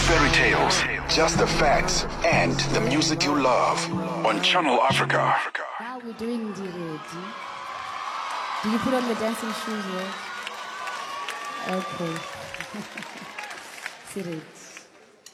fairy tales, just the facts and the music you love on Channel Africa. Now we're doing the ready. Do you put on your dancing shoes yet? Okay. Sit it.